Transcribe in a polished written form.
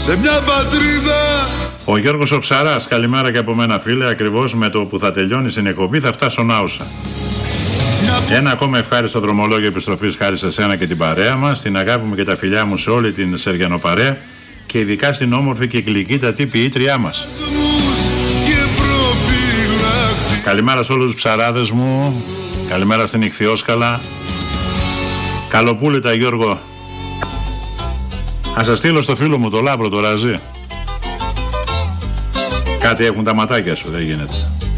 σε μια πατρίδα. Ο Γιώργος ο Ψαράς, καλημέρα και από μένα φίλε. Ακριβώς με το που θα τελειώνει στην εκπομπή θα φτάσω Νάουσα. Ένα ακόμα ευχάριστο δρομολόγιο επιστροφής χάρη σε σένα και την παρέα μας. Την αγάπη μου και τα φιλιά μου σε όλη την Σεργιανοπαρέα και ειδικά στην όμορφη και γλυκύτατη ποιήτριά μας. Καλημέρα σε όλους τους ψαράδες μου. Καλημέρα στην Ιχθυόσκαλα. Καλοπούλητα Γιώργο. Ας σας στείλω στο φίλο μου το Λάμπρο το Ραζί. Κάτι έχουν τα ματάκια σου, δεν γίνεται.